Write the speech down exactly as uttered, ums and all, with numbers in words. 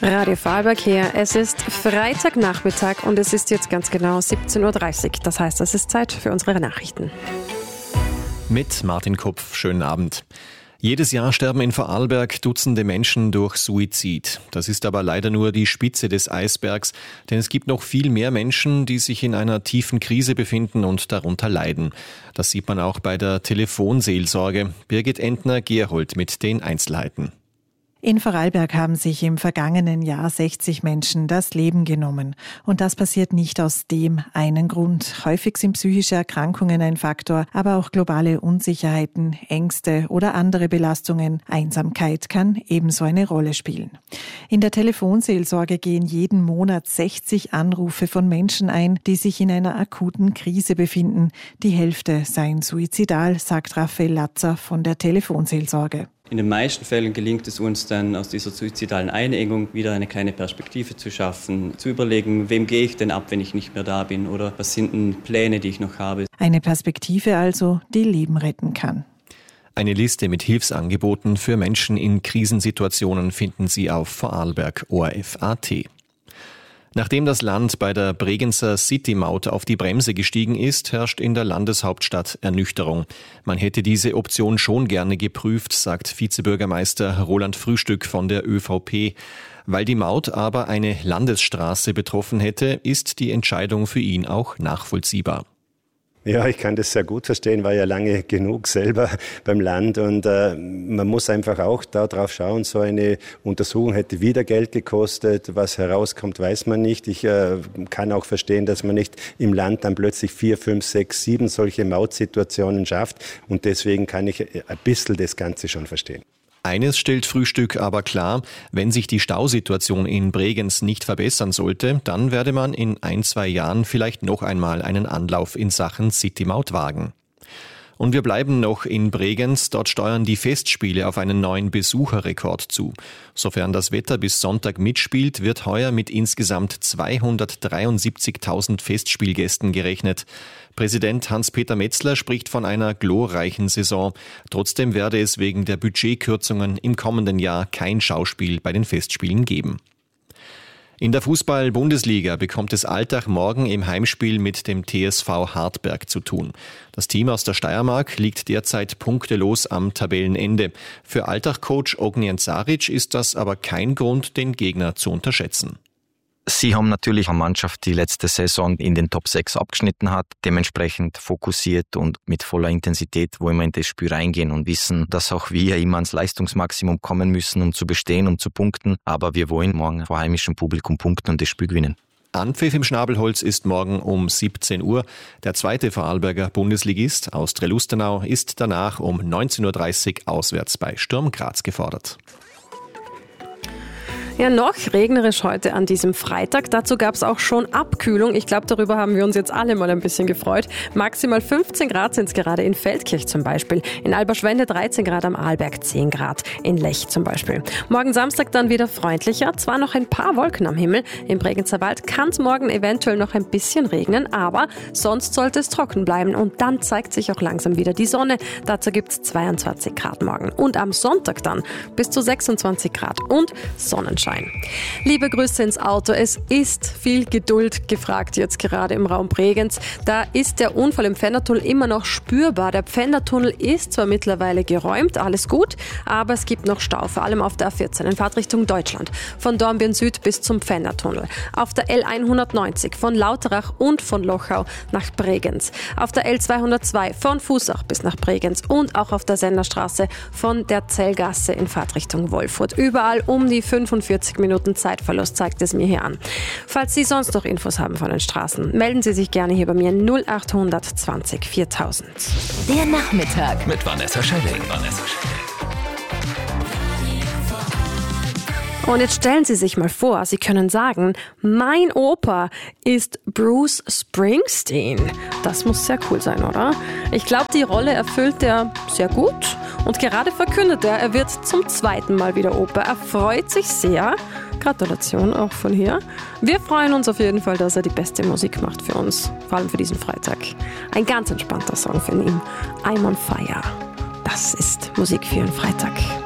Radio Vorarlberg hier. Es ist Freitagnachmittag und es ist jetzt ganz genau siebzehn Uhr dreißig. Das heißt, es ist Zeit für unsere Nachrichten. Mit Martin Kopf, schönen Abend. Jedes Jahr sterben in Vorarlberg Dutzende Menschen durch Suizid. Das ist aber leider nur die Spitze des Eisbergs, denn es gibt noch viel mehr Menschen, die sich in einer tiefen Krise befinden und darunter leiden. Das sieht man auch bei der Telefonseelsorge. Birgit Entner-Gerhold mit den Einzelheiten. In Vorarlberg haben sich im vergangenen Jahr sechzig Menschen das Leben genommen. Und das passiert nicht aus dem einen Grund. Häufig sind psychische Erkrankungen ein Faktor, aber auch globale Unsicherheiten, Ängste oder andere Belastungen. Einsamkeit kann ebenso eine Rolle spielen. In der Telefonseelsorge gehen jeden Monat sechzig Anrufe von Menschen ein, die sich in einer akuten Krise befinden. Die Hälfte seien suizidal, sagt Raphael Latzer von der Telefonseelsorge. In den meisten Fällen gelingt es uns dann, aus dieser suizidalen Einengung wieder eine kleine Perspektive zu schaffen, zu überlegen, wem gehe ich denn ab, wenn ich nicht mehr da bin, oder was sind denn Pläne, die ich noch habe. Eine Perspektive also, die Leben retten kann. Eine Liste mit Hilfsangeboten für Menschen in Krisensituationen finden Sie auf vorarlberg punkt o r f punkt a t. Nachdem das Land bei der Bregenzer City-Maut auf die Bremse gestiegen ist, herrscht in der Landeshauptstadt Ernüchterung. Man hätte diese Option schon gerne geprüft, sagt Vizebürgermeister Roland Frühstück von der ÖVP. Weil die Maut aber eine Landesstraße betroffen hätte, ist die Entscheidung für ihn auch nachvollziehbar. Ja, ich kann das sehr gut verstehen, war ja lange genug selber beim Land und äh, man muss einfach auch darauf schauen, so eine Untersuchung hätte wieder Geld gekostet, was herauskommt, weiß man nicht. Ich äh, kann auch verstehen, dass man nicht im Land dann plötzlich vier, fünf, sechs, sieben solche Mautsituationen schafft und deswegen kann ich ein bisschen das Ganze schon verstehen. Eines stellt Frühstück aber klar, wenn sich die Stausituation in Bregenz nicht verbessern sollte, dann werde man in ein, zwei Jahren vielleicht noch einmal einen Anlauf in Sachen City-Maut wagen. Und wir bleiben noch in Bregenz. Dort steuern die Festspiele auf einen neuen Besucherrekord zu. Sofern das Wetter bis Sonntag mitspielt, wird heuer mit insgesamt zweihundertdreiundsiebzigtausend Festspielgästen gerechnet. Präsident Hans-Peter Metzler spricht von einer glorreichen Saison. Trotzdem werde es wegen der Budgetkürzungen im kommenden Jahr kein Schauspiel bei den Festspielen geben. In der Fußball-Bundesliga bekommt es Altach morgen im Heimspiel mit dem T S V Hartberg zu tun. Das Team aus der Steiermark liegt derzeit punktelos am Tabellenende. Für Altach-Coach Ognjen Saric ist das aber kein Grund, den Gegner zu unterschätzen. Sie haben natürlich eine Mannschaft, die letzte Saison in den Top sechs abgeschnitten hat, dementsprechend fokussiert und mit voller Intensität, wo immer in das Spiel reingehen und wissen, dass auch wir immer ans Leistungsmaximum kommen müssen, um zu bestehen, um zu punkten. Aber wir wollen morgen vor heimischem Publikum punkten und das Spiel gewinnen. Anpfiff im Schnabelholz ist morgen um siebzehn Uhr. Der zweite Vorarlberger Bundesligist Austria Lustenau ist danach um neunzehn Uhr dreißig auswärts bei Sturm Graz gefordert. Ja, noch regnerisch heute an diesem Freitag. Dazu gab es auch schon Abkühlung. Ich glaube, darüber haben wir uns jetzt alle mal ein bisschen gefreut. Maximal fünfzehn Grad sind es gerade in Feldkirch zum Beispiel. In Alberschwende dreizehn Grad, am Arlberg zehn Grad. In Lech zum Beispiel. Morgen Samstag dann wieder freundlicher. Zwar noch ein paar Wolken am Himmel. Im Bregenzer Wald kann es morgen eventuell noch ein bisschen regnen, aber sonst sollte es trocken bleiben. Und dann zeigt sich auch langsam wieder die Sonne. Dazu gibt es zweiundzwanzig Grad morgen. Und am Sonntag dann bis zu sechsundzwanzig Grad und Sonnenschein. Liebe Grüße ins Auto. Es ist viel Geduld gefragt jetzt gerade im Raum Bregenz. Da ist der Unfall im Pfändertunnel immer noch spürbar. Der Pfändertunnel ist zwar mittlerweile geräumt, alles gut, aber es gibt noch Stau, vor allem auf der A vierzehn in Fahrtrichtung Deutschland. Von Dornbirn Süd bis zum Pfändertunnel. Auf der L hundertneunzig von Lauterach und von Lochau nach Bregenz. Auf der L zweihundertzwei von Fußach bis nach Bregenz und auch auf der Senderstraße von der Zellgasse in Fahrtrichtung Wolfurt. Überall um die fünfundvierzig Minuten Zeitverlust zeigt es mir hier an. Falls Sie sonst noch Infos haben von den Straßen, melden Sie sich gerne hier bei mir null achthundert zwanzig viertausend. Der Nachmittag mit Vanessa Schelling. Vanessa Schelling. Und jetzt stellen Sie sich mal vor, Sie können sagen, mein Opa ist Bruce Springsteen. Das muss sehr cool sein, oder? Ich glaube, die Rolle erfüllt er sehr gut. Und gerade verkündet er, er wird zum zweiten Mal wieder Opa. Er freut sich sehr. Gratulation auch von hier. Wir freuen uns auf jeden Fall, dass er die beste Musik macht für uns. Vor allem für diesen Freitag. Ein ganz entspannter Song von ihm. I'm on Fire. Das ist Musik für einen Freitag.